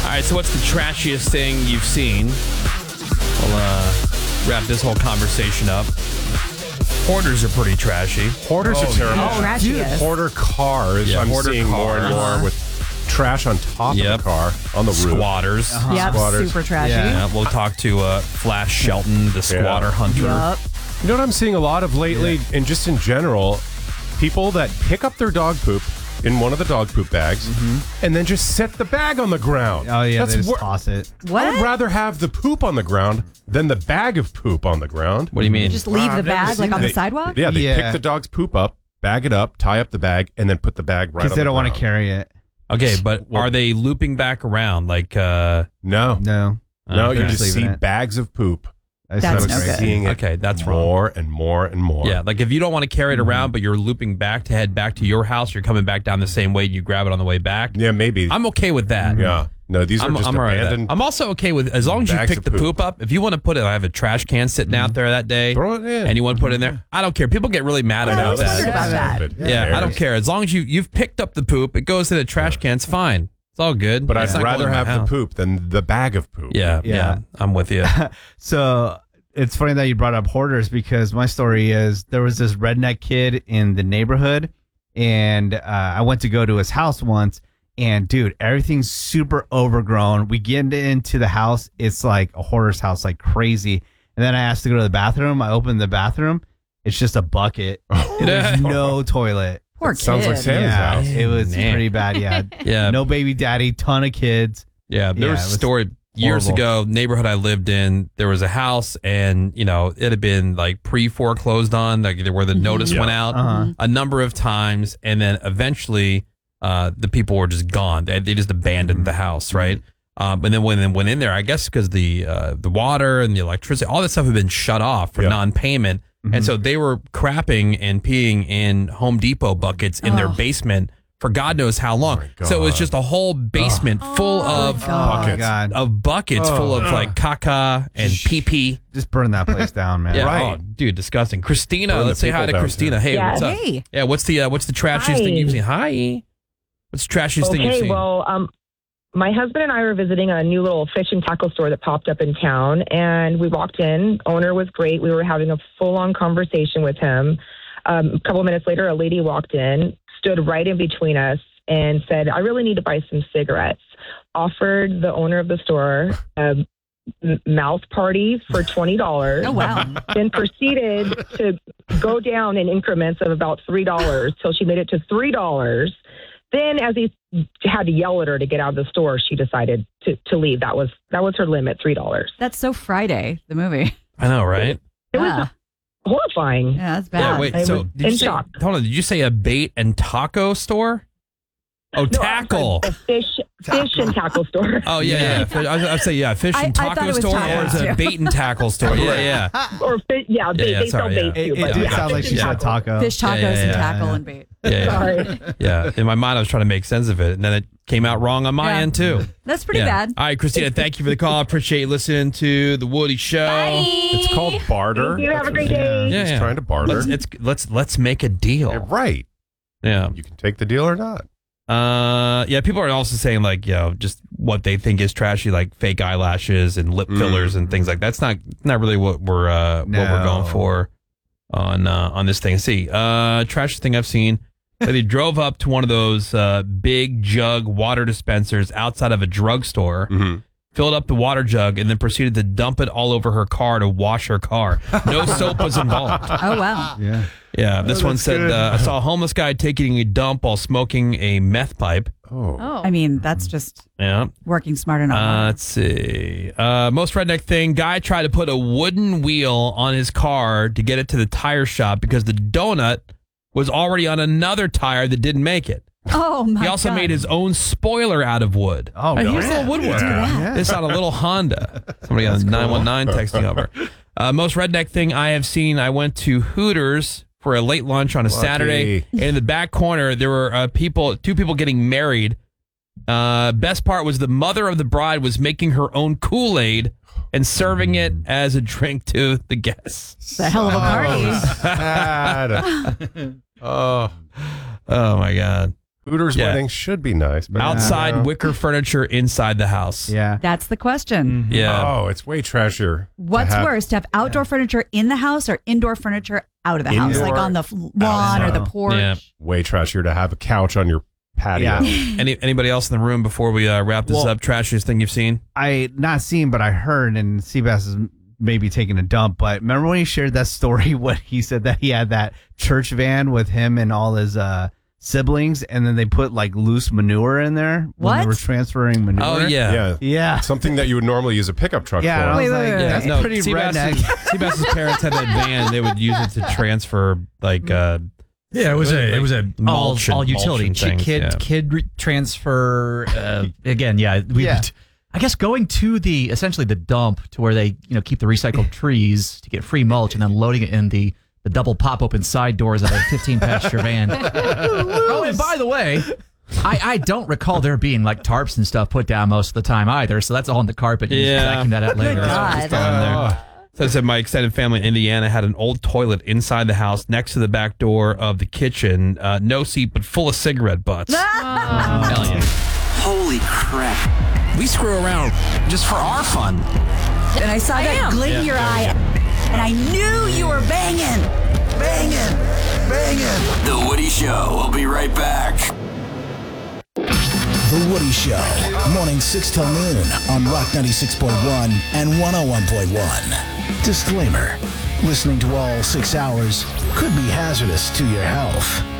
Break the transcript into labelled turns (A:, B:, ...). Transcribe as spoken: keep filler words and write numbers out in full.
A: right, so what's the trashiest thing you've seen? We'll uh, wrap this whole conversation up. Hoarders are pretty trashy.
B: Hoarders
A: oh,
B: are terrible.
C: Oh, trashiest.
B: Hoarder cars.
A: Yeah,
B: I'm
A: hoarder
B: seeing more and
A: cars.
B: more with trash on top
A: Yep.
B: of the car, on the roof.
A: Squatters.
C: Uh-huh. Yep,
B: Squatters.
C: super trashy.
A: Yeah, we'll talk to uh, Flash Shelton, the squatter
B: Yeah.
A: hunter.
C: Yup.
B: You know what I'm seeing a lot of lately,
D: Yeah.
B: and just in general, people that pick up their dog poop in one of the dog poop bags and then just set the bag on the ground.
D: Oh, yeah,
B: That's
D: they just
B: wor-
D: toss it.
C: What?
B: I would rather have the poop on the ground than the bag of poop on the ground.
A: What do you mean?
C: Just leave
B: Wow,
C: the
B: I've never
C: bag like
B: seen
C: on the
B: that.
C: sidewalk?
B: Yeah, they
D: Yeah.
B: pick the dog's poop up, bag it up, tie up the bag, and then put the bag right on
D: Because they
B: the
D: don't want to
B: ground.
D: carry it.
A: Okay, but are they looping back around? Like, uh,
B: No.
D: No.
B: No,
A: Okay.
B: you just
D: Just
B: see
D: leaving it.
B: bags of poop.
D: That's
C: That's
B: I'm
C: no good.
B: seeing it
A: okay, that's wrong.
B: more and more and more.
A: Yeah, like if you don't want to carry it around, but you're looping back to head back to your house, you're coming back down the same way, you grab it on the way back.
B: Yeah, maybe.
A: I'm okay with that.
B: yeah. No, these are
A: I'm,
B: just
A: I'm all right with that.
B: abandoned.
A: I'm also okay with as long as you
B: bags
A: pick
B: of
A: the
B: poop.
A: poop up. If you want to put it, I have a trash can sitting out there that day,
B: Throw it in.
A: and you want to put it in there. I don't care. People get really mad
C: I
A: about
C: was wondering
A: that.
C: about that.
B: Stupid.
A: Yeah, I don't
B: Cares?
A: care. As long as you you've picked up the poop, it goes in a trash can. It's fine. It's all good.
B: But
A: It's
B: I'd
A: not going
B: rather
A: in my
B: have the
A: house.
B: poop than the bag of poop.
A: Yeah, yeah,
D: Yeah.
A: I'm with you.
D: So it's funny that you brought up hoarders because my story is there was this redneck kid in the neighborhood, and uh, I went to go to his house once, and dude, everything's super overgrown. We get into the house, it's like a hoarder's house, like crazy. And then I asked to go to the bathroom. I opened the bathroom, it's just a bucket. There's no toilet.
C: Poor
B: Sounds
C: kid.
B: like Santa's
D: Yeah,
B: house.
D: it was
A: Man.
D: pretty bad. Yeah,
A: Yeah.
D: no baby daddy, ton of kids.
A: Yeah, there
D: Yeah,
A: was
D: it
A: a
D: was
A: story years
D: horrible.
A: ago, neighborhood I lived in, there was a house and, you know, it had been like pre-foreclosed on, like where the notice
B: Yeah.
A: went out
D: Uh-huh.
A: a number of times. And then eventually uh, the people were just gone. They, they just abandoned the house, right? Um, and then when they went in there, I guess because the uh, the water and the electricity, all that stuff had been shut off for
B: Yeah.
A: non-payment. And so they were crapping and peeing in Home Depot buckets in their
C: Oh.
A: basement for God knows how long.
B: my
A: So it was
B: God.
A: just a whole basement full
C: Oh,
A: of
C: God.
D: Oh my
B: Buckets.
D: god,
A: of buckets
B: Oh.
A: full of like caca and pee pee.
D: just burn that place down, man.
A: Yeah,
B: Right.
A: oh, dude, disgusting. Christina,
B: Burn the
A: let's say hi
B: people
A: to
B: down
A: Christina.
B: too.
A: Hey,
E: Yeah.
A: what's up?
C: Hey.
A: Yeah, what's the uh, what's the trashiest
E: Hi.
A: thing you've seen? Hi. What's the trashiest thing you've
E: Okay,
A: seen?
E: well, um, my husband and I were visiting a new little fish and tackle store that popped up in town, and we walked in. Owner was great. We were having a full-on conversation with him. Um, a couple minutes later, a lady walked in, stood right in between us, and said, "I really need to buy some cigarettes." Offered the owner of the store a m- mouth party for twenty dollars.
C: Oh, wow.
E: Then proceeded to go down in increments of about three dollars till she made it to three dollars. Then, as he had to yell at her to get out of the store, she decided to, to leave. That was that was her limit, three dollars.
C: That's so Friday, the movie.
A: I know, right?
E: It
C: Yeah.
E: was horrifying.
C: Yeah, that's
A: Yeah,
C: bad.
A: wait.
E: I
A: So
E: was
A: did you
E: in
A: say?
E: shock.
A: Hold on. Did you say a bait and taco store? Oh,
E: No, I'm
A: tackle.
E: sorry, a fish, fish and tackle store.
A: Oh yeah, yeah. Fish- I was, I'd say yeah, fish
C: I-
A: and
C: I thought
A: taco
C: it was
A: store, or
C: tacos,
A: is it a
C: too.
A: bait and tackle store? Yeah, yeah,
E: or fi- yeah, they,
A: yeah,
E: they
A: sorry,
E: sell
A: yeah.
E: bait
D: It,
E: too.
D: it
E: but
D: did
E: yeah,
D: sound like
E: fish
D: she
E: and
D: said
E: tackle.
D: taco.
C: Fish tacos
A: Yeah, yeah,
C: and
A: yeah.
C: tackle
D: Yeah.
C: and bait.
A: yeah, yeah.
E: Sorry.
A: Yeah. In my mind, I was trying to make sense of it, and then it came out wrong on my
C: Yeah.
A: end too.
C: That's pretty
A: Yeah.
C: bad.
A: All right, Christina, thank you for the call. I appreciate you listening to the Woody Show.
B: It's called barter.
E: Thank you. Have a great
B: That's what-
E: day.
A: Yeah,
B: Just
A: yeah.
B: trying to barter.
A: Let's it's, let's let's make a deal.
B: Yeah, right.
A: Yeah.
B: You can take the deal or not.
A: Uh, yeah. People are also saying like, you know, just what they think is trashy, like fake eyelashes and lip fillers and things like that. That's not not really what we're uh, what we're
D: No.
A: going for on uh, on this thing. See, uh, trashiest thing I've seen. They drove up to one of those uh, big jug water dispensers outside of a drugstore, filled up the water jug, and then proceeded to dump it all over her car to wash her car. No soap was involved.
C: Oh, wow.
D: Yeah.
A: Yeah, this one said, uh, I saw a homeless guy taking a dump while smoking a meth pipe.
B: Oh.
C: Oh. I mean, that's just
A: Yeah.
C: working smart enough.
A: Uh, let's see. Uh, most redneck thing, guy tried to put a wooden wheel on his car to get it to the tire shop because the donut was already on another tire that didn't make it.
C: oh, my
A: He also
C: God.
A: made his own spoiler out of wood.
D: Oh,
A: Uh,
D: no.
A: Here's a little woodworker.
B: Yeah.
A: This on a little Honda. Somebody on nine one nine texting over. Uh, most redneck thing I have seen, I went to Hooters for a late lunch on a
B: Lucky.
A: Saturday. And in the back corner, there were uh, people, two people getting married. Uh, best part was the mother of the bride was making her own Kool-Aid and serving it as a drink to the guests.
C: It's a hell of a party.
B: Sad. oh.
A: Oh, my God.
B: Hooters
A: Yeah.
B: wedding should be nice. But
A: Outside
B: no.
A: wicker furniture inside the house.
D: Yeah.
C: That's the question.
A: Yeah.
B: Oh, it's way trashier. to
C: What's
B: have-
C: worse, to have outdoor furniture in the house or indoor furniture out of the house,
B: Indoor,
C: like on the f- lawn or the
D: outside.
C: porch?
A: Yeah.
B: Way trashier to have a couch on your patio.
D: Yeah.
A: Any anybody else in the room before we uh, wrap this
D: Well-
A: up? Trashiest thing you've seen?
D: I not seen, but I heard, and Seabass is maybe taking a dump. But remember when he shared that story when he said that he had that church van with him and all his uh, siblings, and then they put like loose manure in there when they
C: What?
D: were transferring manure.
A: Oh yeah.
B: Yeah.
D: yeah,
B: Something that you would normally use a pickup truck
D: yeah. and I
B: for.
D: was
C: Wait, wait,
D: like,
C: wait,
D: that's
A: no,
D: pretty redneck.
A: Seabass's, Seabass's parents had that van. They would use it to transfer like uh,
F: Yeah, it was a it was a all,
A: mulch and
F: all utility
A: mulch and
F: Ch- kid
A: things, yeah.
F: kid re- transfer. Uh, again, yeah, we.
D: Yeah.
F: I guess going to the essentially the dump to where they you know keep the recycled trees to get free mulch and then loading it in the the double pop open side doors of a fifteen passenger van. Oh, and by the way. I, I don't recall there being like tarps and stuff put down most of the time either, so that's all on the carpet. You
A: Yeah.
F: just vacuum that out later.
C: God.
A: Just on there. So I said my extended family in Indiana had an old toilet inside the house next to the back door of the kitchen. Uh, no seat, but full of cigarette butts.
F: Hell yeah.
G: Holy crap. We screw around just for our fun.
H: And I saw that glint in your eye, and I knew you were banging, banging, banging.
G: The Woody Show. We'll be right back.
I: The Woody Show, morning six till noon on Rock ninety-six point one and one oh one point one. Disclaimer, listening to all six hours could be hazardous to your health.